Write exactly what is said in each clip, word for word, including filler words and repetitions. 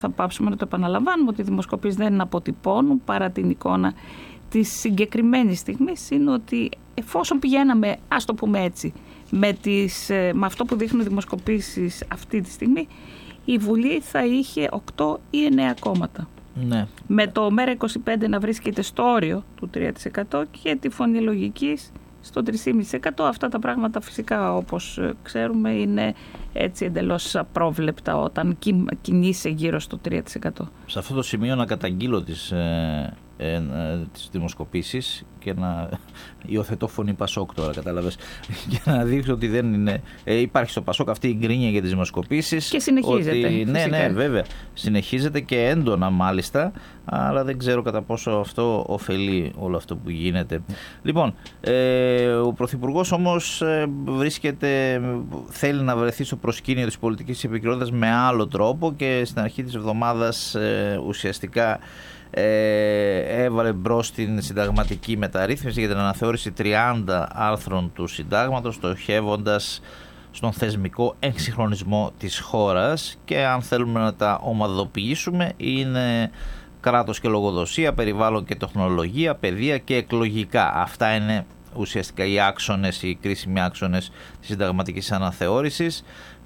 θα πάψουμε να το επαναλαμβάνουμε, ότι οι δημοσκοπήσεις δεν αποτυπώνουν παρά την εικόνα της συγκεκριμένης στιγμής. Είναι ότι εφόσον πηγαίναμε, ας το πούμε έτσι, με, τις, με αυτό που δείχνουν οι δημοσκοπήσεις αυτή τη στιγμή, η Βουλή θα είχε οκτώ ή εννέα κόμματα. Ναι. Με το ΜέΡΑ είκοσι πέντε να βρίσκεται στο όριο του τρία τοις εκατό και τη Φωνή Λογικής στο τρία κόμμα πέντε τοις εκατό. Αυτά τα πράγματα φυσικά, όπως ξέρουμε, είναι έτσι εντελώς απρόβλεπτα όταν κινείσαι γύρω στο τρία τοις εκατό. Σε αυτό το σημείο να καταγγείλω τις, ε, ε, ε, τις δημοσκοπήσεις και να υιοθετώ φωνή Πασόκ τώρα, κατάλαβες, για να δείξω ότι δεν είναι, ε, υπάρχει στο Πασόκ αυτή η γκρίνια για τις δημοσκοπήσεις. Και συνεχίζεται. Ότι, ναι, ναι, βέβαια. Συνεχίζεται και έντονα μάλιστα, αλλά δεν ξέρω κατά πόσο αυτό ωφελεί όλο αυτό που γίνεται. Λοιπόν, ε, ο Πρωθυπουργός όμως ε, βρίσκεται, θέλει να βρεθεί στο προσκήνιο της πολιτικής επικαιρότητας με άλλο τρόπο και στην αρχή της εβδομάδας ε, ουσιαστικά Ε, έβαλε μπρος την συνταγματική μεταρρύθμιση για την αναθεώρηση τριάντα άρθρων του συντάγματος, στοχεύοντας στον θεσμικό εξυγχρονισμό της χώρας, και αν θέλουμε να τα ομαδοποιήσουμε είναι κράτος και λογοδοσία, περιβάλλον και τεχνολογία, παιδεία και εκλογικά. Αυτά είναι ουσιαστικά οι άξονες, οι κρίσιμοι άξονες της συνταγματικής αναθεώρησης.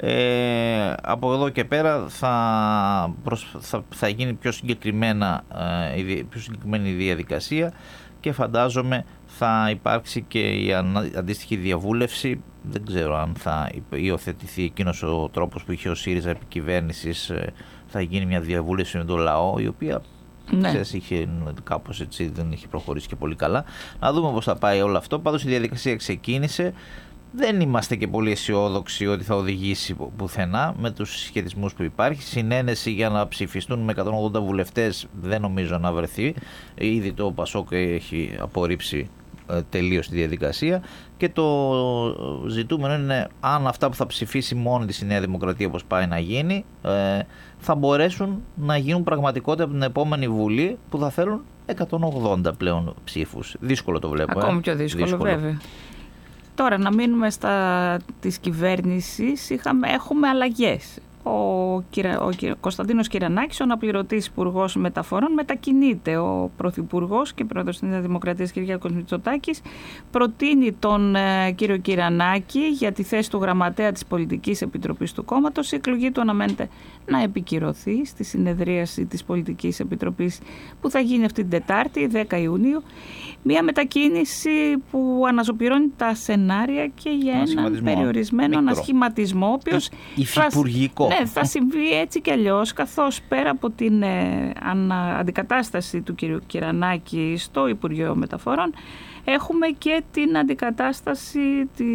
Ε, από εδώ και πέρα θα, προσ, θα, θα γίνει πιο, συγκεκριμένα, ε, πιο συγκεκριμένη διαδικασία και φαντάζομαι θα υπάρξει και η αντίστοιχη διαβούλευση. Δεν ξέρω αν θα υιοθετηθεί εκείνος ο τρόπος που είχε ο ΣΥΡΙΖΑ επί κυβέρνησης, ε, θα γίνει μια διαβούλευση με τον λαό, η οποία ναι. Ξέρεις, είχε κάπως έτσι, δεν είχε προχωρήσει και πολύ καλά. Να δούμε πώς θα πάει όλο αυτό. Πάντως η διαδικασία ξεκίνησε. Δεν είμαστε και πολύ αισιόδοξοι ότι θα οδηγήσει πουθενά με τους συσχετισμούς που υπάρχει. Συνένεση για να ψηφιστούν με εκατόν ογδόντα βουλευτές δεν νομίζω να βρεθεί. Ήδη το Πασόκ έχει απορρίψει ε, τελείως τη διαδικασία, και το ζητούμενο είναι αν αυτά που θα ψηφίσει μόνη της η Νέα Δημοκρατία, όπως πάει να γίνει, ε, θα μπορέσουν να γίνουν πραγματικότητα από την επόμενη Βουλή, που θα θέλουν εκατόν ογδόντα πλέον ψήφους. Δύσκολο το βλέπω. Ακόμη ε. πιο δύσκολο, δύσκολο. Βέβαια. Τώρα να μείνουμε στα της κυβέρνησης, είχαμε, έχουμε αλλαγές. Ο, Κυρα, ο Κωνσταντίνος Κυρανάκης, ο αναπληρωτής υπουργός μεταφορών, μετακινείται. Ο πρωθυπουργός και πρόεδρος της Νέας Δημοκρατίας Κυριάκος Μητσοτάκης προτείνει τον ε, κύριο Κυρανάκη για τη θέση του γραμματέα της Πολιτικής Επιτροπής του κόμματος. Η εκλογή του αναμένεται να επικυρωθεί στη συνεδρίαση της Πολιτικής Επιτροπής που θα γίνει αυτή την Τετάρτη, δέκα Ιουνίου. Μια μετακίνηση που αναζωπυρώνει τα σενάρια και για έναν περιορισμένο ανασχηματισμό, ο οποίος υφυπουργικό. Ναι, θα συμβεί έτσι κι αλλιώς, καθώς πέρα από την ε, ανα, αντικατάσταση του κ. Κυρανάκη στο Υπουργείο Μεταφορών, έχουμε και την αντικατάσταση τη,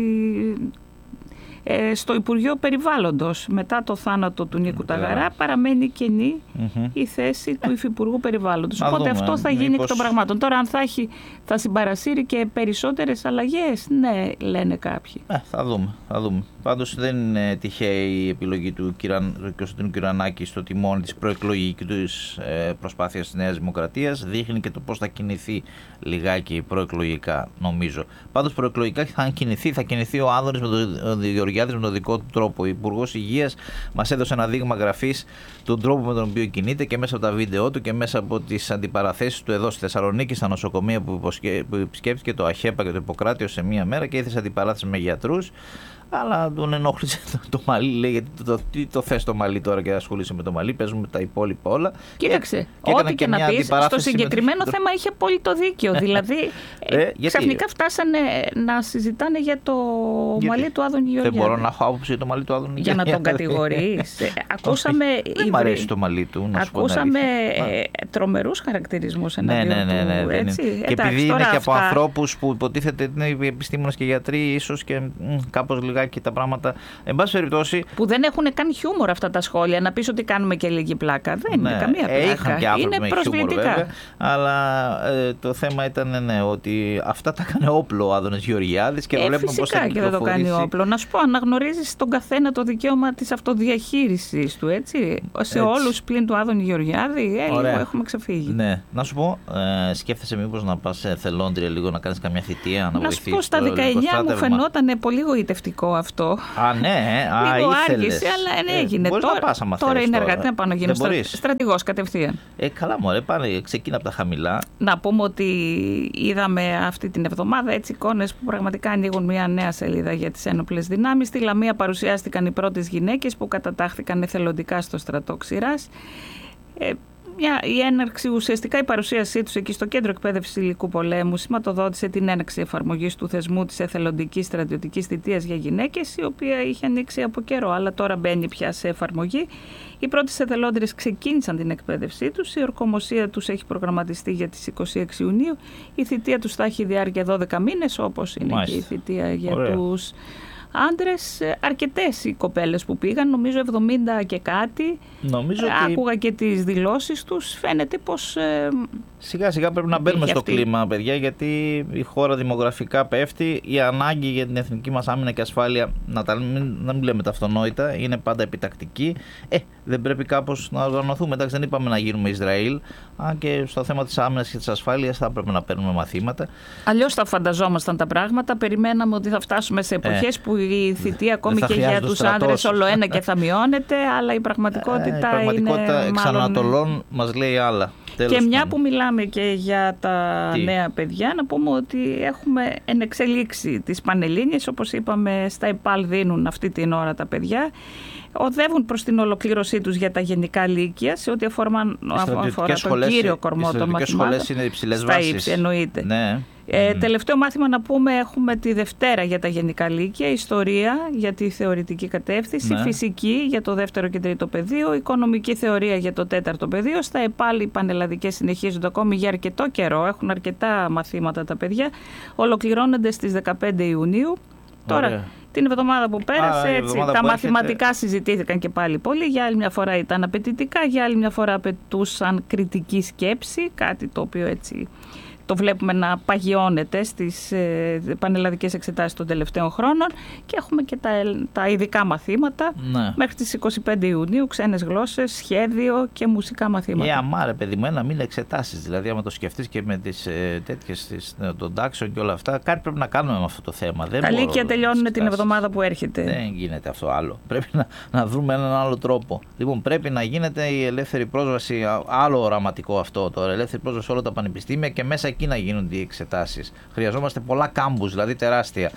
ε, στο Υπουργείο Περιβάλλοντος. Μετά το θάνατο του Νίκου Ταγαρά παραμένει κενή mm-hmm. η θέση του Υφυπουργού Περιβάλλοντος. Θα Οπότε δούμε, αυτό θα γίνει μήπως... εκ των πραγμάτων. Τώρα αν θα, έχει, θα συμπαρασύρει και περισσότερες αλλαγές, ναι, λένε κάποιοι. Ε, θα δούμε, θα δούμε. Πάντως δεν είναι τυχαία η επιλογή του Κωνσταντίνου Κυρανάκη στο τιμόνι της προεκλογικής προσπάθειας της Νέας Δημοκρατίας. Δείχνει και το πώς θα κινηθεί λιγάκι προεκλογικά, νομίζω. Πάντως προεκλογικά θα κινηθεί, θα κινηθεί ο Άδωνης με τον Γεωργιάδης με τον δικό του τρόπο. Ο Υπουργός Υγείας μας έδωσε ένα δείγμα γραφής τον τρόπο με τον οποίο κινείται, και μέσα από τα βίντεο του και μέσα από τις αντιπαραθέσεις του εδώ στη Θεσσαλονίκη, στα νοσοκομεία που, υποσκε... που επισκέφθηκε το ΑΧΕΠΑ και το Ιπποκράτιο σε μία μέρα και έθεσε αντιπαράθεση με γιατρούς. Αλλά τον ενόχλησε το, το μαλλί, λέει, γιατί το, το, τι το θες το μαλλί τώρα και ασχολείσαι με το μαλλί, παίζουμε τα υπόλοιπα όλα. Κοίταξε, και, ό,τι και, και να πεις, στο συγκεκριμένο το... θέμα είχε απόλυτο δίκιο. Δηλαδή, ε, ξαφνικά φτάσανε να συζητάνε για το γιατί? μαλλί του Άδωνη Γεωργιάδη. Δεν μπορώ να έχω άποψη για το μαλλί του Άδωνη Για να τον κατηγορείς. Ακούσαμε. Δεν μ' αρέσει το μαλλί του. Να ακούσαμε ε, τρομερούς χαρακτηρισμούς εναντίον ναι, ναι, ναι, ναι, του. Έτσι. Και εντάξει, επειδή είναι και από αυτά... ανθρώπους που υποτίθεται είναι επιστήμονες και γιατροί, ίσως και κάπως λιγάκι τα πράγματα. Εν πάση περιπτώσει. Που δεν έχουν καν χιούμορ αυτά τα σχόλια. Να πεις ότι κάνουμε και λίγη πλάκα. Δεν ναι, είναι καμία πλάκα. Είναι προσβλητικά. Βέβαια, αλλά ε, το θέμα ήταν ναι, ότι αυτά τα έκανε όπλο ο Άδωνης Γεωργιάδης και ε, βλέπουμε πώς θα και δεν το κάνει όπλο. Να σου πω, αναγνωρίζεις τον καθένα το δικαίωμα της αυτοδιαχείρισης του, έτσι. Σε έτσι. Όλους πλην του Άδωνη Γεωργιάδη, ε, λίγο έχουμε ξεφύγει. Ναι. Να σου πω, ε, σκέφτεσαι μήπως να πας σε θελόντρια λίγο να κάνεις καμιά θητεία, να, να βοηθήσεις. Να σου πω, στα δεκαεννιά μου φαινόταν πολύ γοητευτικό εγώ αυτό. Α, ναι, α, λίγο ήθελες. άργησε, αλλά δεν έγινε. Ε, τώρα να πας, άμα τώρα θέλεις είναι τώρα. εργατή να πάω να γίνω στρα... στρατηγός κατευθείαν. Ε, καλά μωρέ, πάνε, ξεκίνα από τα χαμηλά. Να πούμε ότι είδαμε αυτή την εβδομάδα έτσι εικόνες που πραγματικά ανοίγουν μια νέα σελίδα για τις ένοπλες δυνάμεις. Στη Λαμία παρουσιάστηκαν οι πρώτες γυναίκες που κατατάχθηκαν εθελοντικά στο στρατό Ξηράς. Ε, Μια, η έναρξη, ουσιαστικά η παρουσίασή τους εκεί στο Κέντρο Εκπαίδευσης Υλικού Πολέμου σηματοδότησε την έναρξη εφαρμογής του θεσμού της εθελοντικής στρατιωτικής θητείας για γυναίκες, η οποία είχε ανοίξει από καιρό, αλλά τώρα μπαίνει πια σε εφαρμογή. Οι πρώτες εθελόντριες ξεκίνησαν την εκπαίδευσή τους, η ορκομοσία τους έχει προγραμματιστεί για τις είκοσι έξι Ιουνίου, η θητεία τους θα έχει διάρκεια δώδεκα μήνες, όπως είναι Μάλιστα. Και η θητεία για Ωραία. τους άντρες. Αρκετές οι κοπέλες που πήγαν, νομίζω εβδομήντα και κάτι. Νομίζω Άκουγα ότι... και τις δηλώσεις τους, φαίνεται πως... Ε, σιγά σιγά πρέπει να μπαίνουμε στο αυτή. κλίμα, παιδιά, γιατί η χώρα δημογραφικά πέφτει, η ανάγκη για την εθνική μας άμυνα και ασφάλεια, να, τα, μην, να μην λέμε τα αυτονόητα, είναι πάντα επιτακτική. Ε, δεν πρέπει κάπως να οργανωθούμε. Εντάξει, δεν είπαμε να γίνουμε Ισραήλ, αν και στο θέμα της άμυνας και της ασφάλειας θα έπρεπε να παίρνουμε μαθήματα. Αλλιώς θα φανταζόμασταν τα πράγματα, περιμέναμε ότι θα φτάσουμε σε εποχές ε, που η θητεία ακόμη και για τους άντρες όλο ένα και θα μειώνεται, αλλά η πραγματικότητα, ε, η πραγματικότητα είναι εξ Ανατολών μάλλον... μας λέει άλλα. Τέλος και μια πάνω. που μιλάμε και για τα Τι? νέα παιδιά, να πούμε ότι έχουμε ενεξελίξει τις Πανελλήνιες, όπως είπαμε, στα ΕΠΑΛ δίνουν αυτή την ώρα τα παιδιά. Οδεύουν προς την ολοκλήρωσή τους για τα γενικά λύκεια, σε ό,τι αφορά, αφορά τον κύριο κορμό των μαθημάτων. Οι σχολές είναι υψηλές στα βάσεις. Ύψη, εννοείται. Ναι. Ε, mm. Τελευταίο μάθημα να πούμε, έχουμε τη Δευτέρα για τα γενικά λύκεια, ιστορία για τη θεωρητική κατεύθυνση, ναι. φυσική για το δεύτερο και τρίτο πεδίο, οικονομική θεωρία για το τέταρτο πεδίο. Στα ΕΠΑΛ οι πανελλαδικές συνεχίζονται ακόμη για αρκετό καιρό, έχουν αρκετά μαθήματα τα παιδιά, ολοκληρώνονται στις δεκαπέντε Ιουνίου. Τώρα, Ωραία. την εβδομάδα που πέρασε, Α, έτσι, τα μαθηματικά έρχεται... συζητήθηκαν και πάλι πολύ. Για άλλη μια φορά ήταν απαιτητικά, για άλλη μια φορά απαιτούσαν κριτική σκέψη, κάτι το οποίο έτσι το βλέπουμε να παγιώνεται στις ε, πανελλαδικές εξετάσεις των τελευταίων χρόνων, και έχουμε και τα, τα ειδικά μαθήματα ναι. μέχρι τις είκοσι πέντε Ιουνίου, ξένες γλώσσες, σχέδιο και μουσικά μαθήματα. Ε, αμάρε παιδί μου, ένα μήνα εξετάσεις, δηλαδή άμα το σκεφτείς και με τις ε, τέτοιες τις, των τάξεων και όλα αυτά, κάτι πρέπει να κάνουμε με αυτό το θέμα. Δεν τα λύκεια τελειώνουν την εβδομάδα που έρχεται. Δεν γίνεται αυτό άλλο. Πρέπει να, να βρούμε έναν άλλο τρόπο. Λοιπόν, πρέπει να γίνεται η ελεύθερη πρόσβαση, άλλο οραματικό αυτό τώρα, ελεύθερη πρόσβαση σε όλα τα πανεπιστήμια και μέσα εκεί να γίνονται οι εξετάσεις. Χρειαζόμαστε πολλά κάμπους, δηλαδή τεράστια.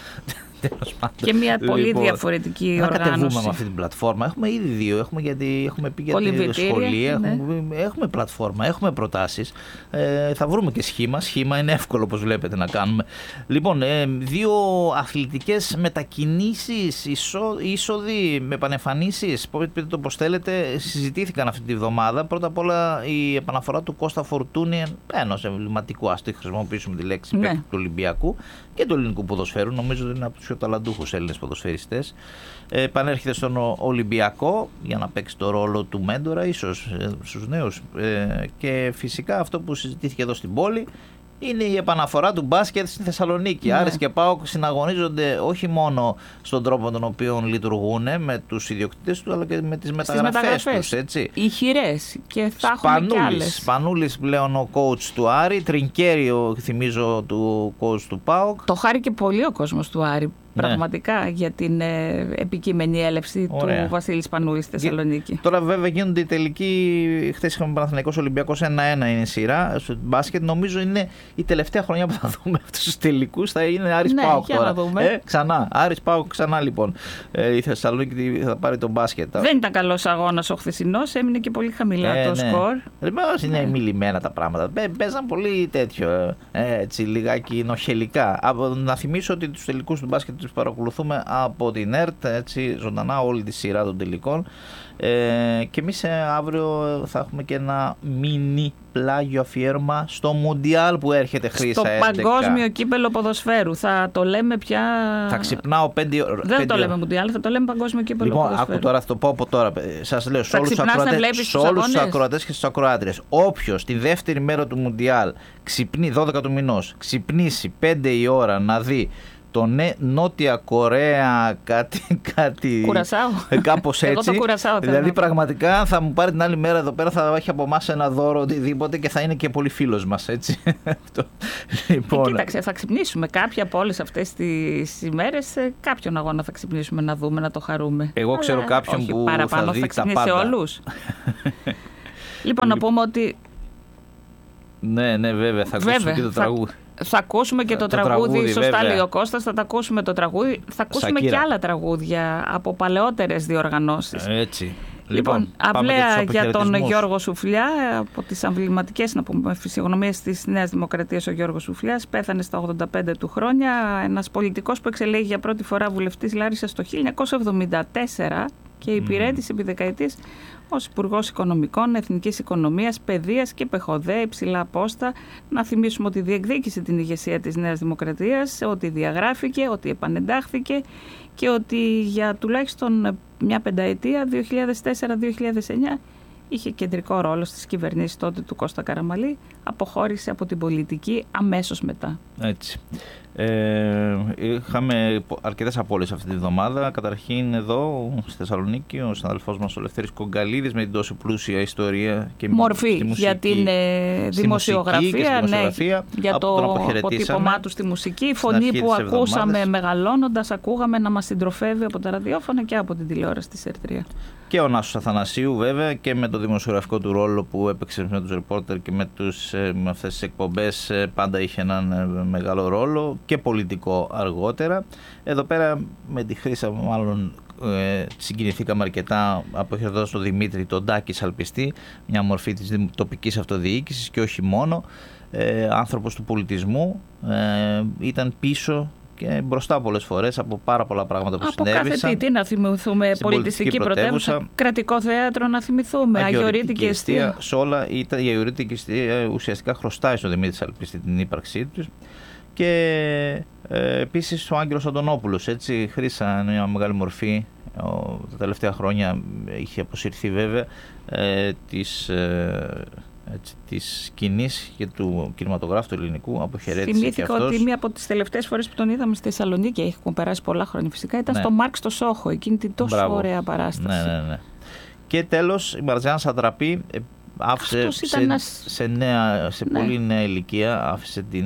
Και μια πολύ λοιπόν, διαφορετική να οργάνωση. Να κατεβούμε με αυτή την πλατφόρμα. Έχουμε ήδη δύο. Έχουμε, γιατί έχουμε πει για τη σχολεία. Ναι. Έχουμε, έχουμε πλατφόρμα, έχουμε προτάσεις. Ε, θα βρούμε και σχήμα. Σχήμα είναι εύκολο, όπως βλέπετε, να κάνουμε. Λοιπόν, ε, δύο αθλητικές μετακινήσεις, είσο, είσοδοι με επανεμφανίσεις. Πείτε το πώς θέλετε. Συζητήθηκαν αυτή τη βδομάδα. Πρώτα απ' όλα η επαναφορά του Κώστα Φορτούνη, ενός εμβληματικού, ας τη χρησιμοποιήσουμε τη λέξη, ναι. του Ολυμπιακού και του ελληνικού ποδοσφαίρου. Νομίζω ότι είναι από τους πιο ταλαντούχους Έλληνες ποδοσφαιριστές. Ε, επανέρχεται στον Ολυμπιακό για να παίξει το ρόλο του μέντορα, ίσως ε, στους νέους. Ε, και φυσικά αυτό που συζητήθηκε εδώ στην πόλη είναι η επαναφορά του μπάσκετ στη Θεσσαλονίκη. Ναι. Άρης και ΠΑΟΚ συναγωνίζονται όχι μόνο στον τρόπο τον οποίο λειτουργούν με τους ιδιοκτήτες τους, αλλά και με τις μεταγραφές τους. Έτσι. Ηχηρές και θα έχουμε κι άλλες. Σπανούλης πλέον ο coach του Άρη, Τρινκέριο θυμίζω του coach του ΠΑΟΚ. Το χάρηκε πολύ ο κόσμος του Άρη. Πραγματικά, ναι. για την ε, επικείμενη έλευση Ωραία. του Βασίλη Σπανούλη στη Θεσσαλονίκη. Τώρα βέβαια γίνονται οι τελικοί. Χθες είχαμε Παναθηναϊκός Ολυμπιακός ένα ένα είναι η σειρά. Στο μπάσκετ νομίζω είναι η τελευταία χρονιά που θα δούμε αυτούς τους τελικούς. Θα είναι Άρης ναι, ΠΑΟΚ τώρα. Να δούμε. Ε, ξανά. Άρης ΠΑΟΚ ξανά λοιπόν. Ε, η Θεσσαλονίκη θα πάρει τον μπάσκετ. Δεν ήταν καλός αγώνας ο χθεσινός. Έμεινε και πολύ χαμηλά ε, το ναι. σκορ. Βεβαίως είναι ναι. μιλημένα τα πράγματα. Παίζαν πολύ τέτοιο. Ε, έτσι λιγάκι νοχελικά. Να θυμίσω ότι τους τελικούς του μπάσκετ τους παρακολουθούμε από την ΕΡΤ, έτσι, ζωντανά όλη τη σειρά των τελικών. Ε, και εμείς αύριο θα έχουμε και ένα μίνι πλάγιο αφιέρωμα στο Μουντιάλ που έρχεται Χρύσα στο έντεκα. Παγκόσμιο κύπελο ποδοσφαίρου. Θα το λέμε πια. Θα ξυπνάω πέντε ώρες. Δεν θα το λέμε Μουντιάλ, θα το λέμε Παγκόσμιο κύπελο λοιπόν, ποδοσφαίρου. Λοιπόν, άκου τώρα, θα το πω από τώρα. Σας λέω σε όλους τους ακροατές και στους ακροάτριες. Όποιος τη δεύτερη μέρα του Μουντιάλ ξυπνεί, δώδεκα του μηνός, ξυπνήσει πέντε η ώρα να δει το ναι, Νότια Κορέα, κάτι, κάτι Κουρασάο. κάπως έτσι. Εγώ το Κουρασάο θέλω. Δηλαδή πραγματικά θα μου πάρει την άλλη μέρα εδώ πέρα, θα έχει από εμάς ένα δώρο οτιδήποτε και θα είναι και πολύ φίλος μας, έτσι. Λοιπόν. Ε, κοίταξε, θα ξυπνήσουμε κάποιοι από όλες αυτές τις ημέρες, κάποιον αγώνα θα ξυπνήσουμε να δούμε, να το χαρούμε. Εγώ ξέρω αλλά κάποιον όχι που παραπάνω, θα δει θα τα πάντα. σε όλους. Λοιπόν, να πούμε ότι... Ναι, ναι, βέβαια, θα ακούσουμε βέβαια, και το θα, τραγούδι. Θα ακούσουμε και το, το τραγούδι, τραγούδι, σωστά βέβαια. Λέει ο Κώστας, θα τα ακούσουμε το τραγούδι. Θα ακούσουμε Σακύρα. Και άλλα τραγούδια από παλαιότερες διοργανώσεις. Έτσι. Λοιπόν, λοιπόν αυλαία για τον Γιώργο Σουφλιά, από τις αμβληματικές φυσιογνωμίες της Νέας Δημοκρατίας ο Γιώργος Σουφλιάς, πέθανε στα ογδόντα πέντε του χρόνια, ένας πολιτικός που εξελέγει για πρώτη φορά βουλευτής Λάρισσας το χίλια εννιακόσια εβδομήντα τέσσερα και υπηρέτησε mm. επί δεκαετίες ως Υπουργός Οικονομικών, Εθνικής Οικονομίας, Παιδείας και Πεχοδέ, υψηλά πόστα. Να θυμίσουμε ότι διεκδίκησε την ηγεσία της Νέας Δημοκρατίας, ότι διαγράφηκε, ότι επανεντάχθηκε και ότι για τουλάχιστον μια πενταετία, δύο χιλιάδες τέσσερα με δύο χιλιάδες εννιά, είχε κεντρικό ρόλο στις κυβερνήσεις τότε του Κώστα Καραμαλή, αποχώρησε από την πολιτική αμέσως μετά. Έτσι. Ε, είχαμε αρκετές απώλειες αυτή τη βδομάδα. Καταρχήν εδώ στη Θεσσαλονίκη ο συναδελφός μας ο Λευτέρης Κογκαλίδης με την τόσο πλούσια ιστορία και μορφή στη μουσική, για την ε, δημοσιογραφία, στη δημοσιογραφία ναι, για το αποτύπωμά του στη μουσική, η φωνή που ακούσαμε μεγαλώνοντας, ακούγαμε να μας συντροφεύει από τα ραδιόφωνα και από την τηλεόραση της Ερ τρία. Και ο Νάσος Αθανασίου βέβαια και με το δημοσιογραφικό του ρόλο που έπαιξε με τους ρεπόρτερ και με, τους, με αυτές τις εκπομπές πάντα είχε έναν μεγάλο ρόλο και πολιτικό αργότερα. Εδώ πέρα με τη Χρύσα μάλλον ε, συγκινηθήκαμε αρκετά αποχαιρετώντας τον Δημήτρη τον Τάκη Σαλπιστή, μια μορφή της τοπικής αυτοδιοίκησης και όχι μόνο, ε, άνθρωπος του πολιτισμού, ε, ήταν πίσω και μπροστά πολλές φορές από πάρα πολλά πράγματα που από συνέβησαν. Από κάθε τι, τι να θυμηθούμε, πολιτιστική πρωτεύουσα, κρατικό θέατρο να θυμηθούμε, αγιορείτικη εστία. Σε όλα η αγιορείτικη εστία ουσιαστικά χρωστάει στον Δημήτρη Σαλπιστή την ύπαρξή του. Και ε, επίσης ο Άγγελος Αντωνόπουλος, έτσι, Χρύσα, μια μεγάλη μορφή, ο, τα τελευταία χρόνια είχε αποσυρθεί βέβαια ε, της, ε, έτσι, της σκηνής και του κινηματογράφου του ελληνικού, αποχαιρέτησε. Θυμήθηκα ότι μία από τις τελευταίες φορές που τον είδαμε στη Θεσσαλονίκη, έχουμε περάσει πολλά χρόνια φυσικά, ήταν ναι. στο Μάρκ στο Σόχο, εκείνη την τόσο Μπράβο. ωραία παράσταση. Ναι, ναι, ναι. Και τέλος η Μαρζιάννα Σατραπή άφησε σε, ένας... σε, νέα, σε ναι. πολύ νέα ηλικία, άφησε την,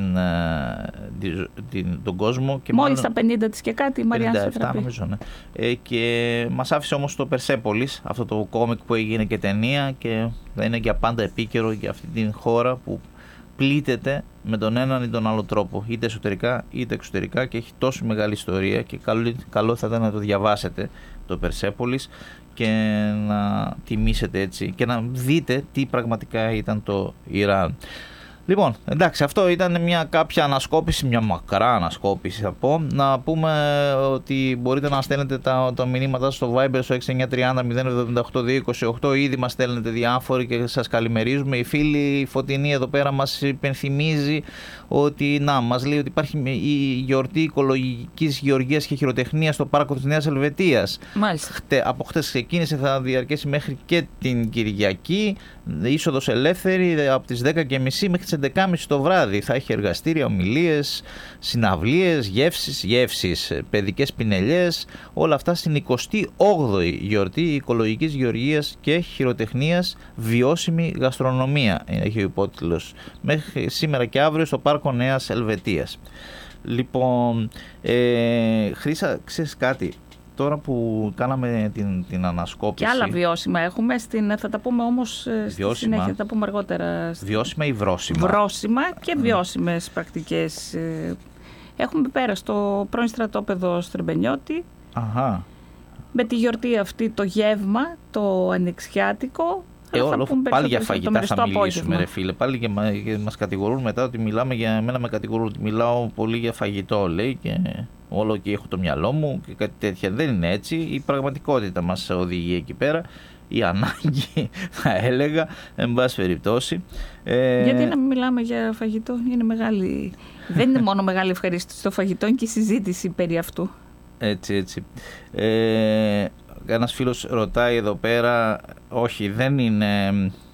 την, την, τον κόσμο. Και μόλις τα πενήντα της και κάτι η Μαριάννα Σατραπή. Νομίζω, ναι. ε, και μας άφησε όμως το Περσέπολης, αυτό το κόμικ που έγινε και ταινία και θα είναι για πάντα επίκαιρο για αυτή την χώρα που πλήττεται με τον έναν ή τον άλλο τρόπο, είτε εσωτερικά είτε εξωτερικά και έχει τόσο μεγάλη ιστορία και καλό, καλό θα ήταν να το διαβάσετε το Περσέπολης και να τιμήσετε έτσι και να δείτε τι πραγματικά ήταν το Ιράν. Λοιπόν, εντάξει, αυτό ήταν μια κάποια ανασκόπηση, μια μακρά ανασκόπηση θα πω. Να πούμε ότι μπορείτε να στέλνετε τα, τα μηνύματα στο Viber στο έξι εννιά τρία μηδέν μηδέν εβδομήντα οκτώ δύο είκοσι οκτώ. Ήδη μας στέλνετε διάφοροι και σας καλημερίζουμε. Η φίλη Φωτεινή εδώ πέρα μας υπενθυμίζει ότι, να, μας λέει ότι υπάρχει η γιορτή οικολογικής γεωργίας και χειροτεχνίας στο πάρκο της Νέας Ελβετίας. Μάλιστα. Χτε, από χτες ξεκίνησε, θα διαρκέσει μέχρι και την Κυριακή. Είσοδος ελεύθερη από τις δέκα και τριάντα μέχρι τις έντεκα και τριάντα το βράδυ. Θα έχει εργαστήρια, ομιλίες, συναυλίες, γεύσεις, γεύσεις, παιδικές πινελιές, όλα αυτά στην εικοστή όγδοη γιορτή οικολογικής γεωργίας και χειροτεχνίας βιώσιμη γαστρονομία, έχει ο υπότιτλος, μέχρι σήμερα και αύριο στο πάρκο Νέας Ελβετίας. Λοιπόν, ε, Χρύσα, ξέρεις κάτι? Τώρα που κάναμε την, την ανασκόπηση. Και άλλα βιώσιμα έχουμε, στην, θα τα πούμε όμως στη συνέχεια, θα τα πούμε αργότερα. Βιώσιμα ή βρώσιμα? Βρώσιμα και βιώσιμες mm. πρακτικές. Έχουμε πέρα στο πρώην στρατόπεδο Στρεμπενιώτη. Αχα. Με τη γιορτή αυτή το γεύμα, το ανοιξιάτικο. Ε, όλο, πάλι για φαγητά θα μιλήσουμε απόγευμα. Ρε φίλε, πάλι και, μα, και μας κατηγορούν μετά ότι μιλάμε για, εμένα με κατηγορούν ότι μιλάω πολύ για φαγητό, λέει, και όλο και έχω το μυαλό μου και κάτι τέτοια. Δεν είναι έτσι, η πραγματικότητα μας οδηγεί εκεί πέρα, η ανάγκη θα έλεγα, εν πάση περιπτώσει. Ε... Γιατί να μην μιλάμε για φαγητό, είναι μεγάλη, δεν είναι μόνο μεγάλη ευχαρίστηση στο φαγητό, είναι και η συζήτηση περί αυτού. Έτσι, έτσι. Ε... Ένας φίλος ρωτάει εδώ πέρα, όχι, δεν είναι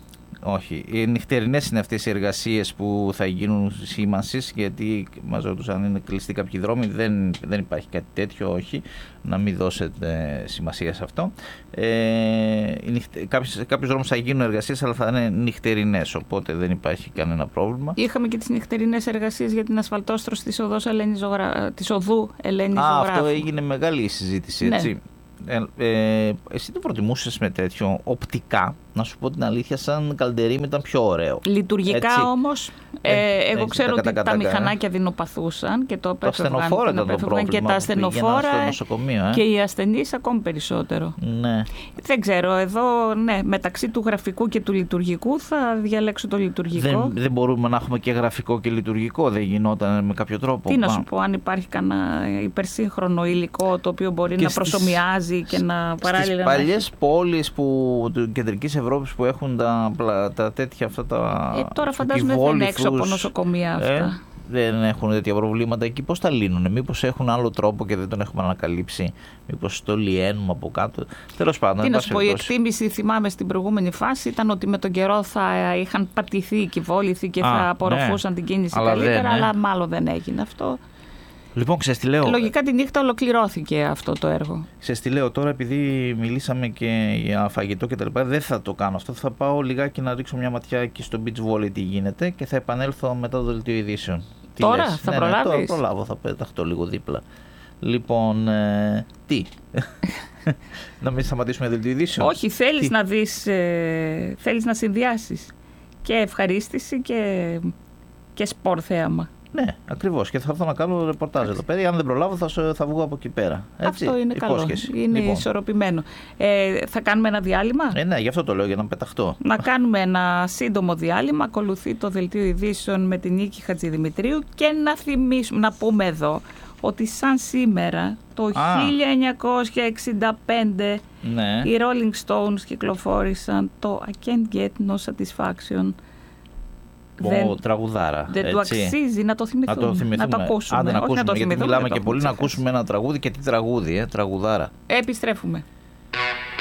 όχι. Οι νυχτερινές είναι αυτές οι εργασίες που θα γίνουν σήμανσης, γιατί μας ρωτούσαν αν είναι κλειστοί κάποιοι δρόμοι. Δεν, δεν υπάρχει κάτι τέτοιο, όχι. Να μην δώσετε σημασία σε αυτό. Ε, κάποιους, κάποιους δρόμους θα γίνουν εργασίες, αλλά θα είναι νυχτερινές, οπότε δεν υπάρχει κανένα πρόβλημα. Είχαμε και τις νυχτερινές εργασίες για την ασφαλτόστρωση της, Ζωγρα... της οδού Ελένης Α, Ζωγράφου. αυτό έγινε μεγάλη συζήτηση, έτσι. Ναι. Ε, ε, εσύ το προτιμούσες με τέτοιο οπτικά? Να σου πω την αλήθεια, σαν καλντερίμι ήταν πιο ωραίο. Λειτουργικά έτσι. Όμως, ε, ε, εγώ έτσι, ξέρω τα ότι τα μηχανάκια δεινοπαθούσαν και το απέφευγαν και τα ασθενοφόρα ε. και οι ασθενείς ακόμη περισσότερο. Ναι. Δεν ξέρω, εδώ ναι, μεταξύ του γραφικού και του λειτουργικού θα διαλέξω το λειτουργικό. Δεν, δεν μπορούμε να έχουμε και γραφικό και λειτουργικό, δεν γινόταν με κάποιο τρόπο? Τι να σου πω, αν υπάρχει κανένα υπερσύγχρονο υλικό το οποίο μπορεί και να στις, προσομοιάζει και να παράλληλα. Στις παλιές πόλεις που κεντρικής Ευρώπης που έχουν τα, τα τέτοια αυτά τα. Ε, τώρα φαντάζομαι δεν είναι έξω από νοσοκομεία αυτά. Ε, δεν έχουν τέτοια προβλήματα εκεί. Πώς τα λύνουνε? Μήπως έχουν άλλο τρόπο και δεν τον έχουμε ανακαλύψει? Μήπως το λιένουμε από κάτω? Τέλος πάντων. Τι να σου πω, η εκτίμηση, θυμάμαι στην προηγούμενη φάση, ήταν ότι με τον καιρό θα είχαν πατηθεί οι κυβόληθοι και Α, θα απορροφούσαν ναι. την κίνηση αλλά καλύτερα, δεν, ναι. αλλά μάλλον δεν έγινε αυτό. Λοιπόν, ξέρεις τι λέω. Λογικά τη νύχτα ολοκληρώθηκε αυτό το έργο. Ξέρεις τι λέω τώρα, επειδή μιλήσαμε και για φαγητό και τα λοιπά, δεν θα το κάνω αυτό. Θα πάω λιγάκι να ρίξω μια ματιά εκεί στο beach volley τι γίνεται και θα επανέλθω μετά το δελτίο ειδήσεων. Τώρα λες? θα ναι, προλάβεις? Ναι, τώρα προλάβω, θα πεταχτώ λίγο δίπλα. Λοιπόν, ε, τι. Να μην σταματήσουμε δελτίο ειδήσεων? Όχι, θέλεις να δεις, ε, θέλεις να συνδυάσεις και ευχαρίστηση και, και σπορ θέαμα. Ναι, ακριβώς. Και θα έρθω να κάνω ρεπορτάζ εδώ πέρα. Αν δεν προλάβω, θα, θα βγω από εκεί πέρα. Έτσι, αυτό είναι υπόσχεση. Καλό. Είναι λοιπόν. Ισορροπημένο. Ε, θα κάνουμε ένα διάλειμμα. Ε, ναι, γι' αυτό το λέω, για να πεταχτώ. Να κάνουμε ένα σύντομο διάλειμμα. Ακολουθεί το δελτίο ειδήσεων με την Νίκη Χατζηδημητρίου και να θυμίσουμε, να πούμε εδώ ότι σαν σήμερα το Α. χίλια εννιακόσια εξήντα πέντε ναι. οι Rolling Stones κυκλοφόρησαν το I Can't Get No Satisfaction. Δεν, τραγουδάρα. Δεν του αξίζει να το θυμηθούμε. Να το, θυμηθούμε. Να το ακούσουμε. Άντε, να Όχι ακούσουμε, να το γιατί θυμηθούμε. μιλάμε και πολύ να ακούσουμε ένα τραγούδι και τι τραγούδι, ε, τραγουδάρα. Επιστρέφουμε.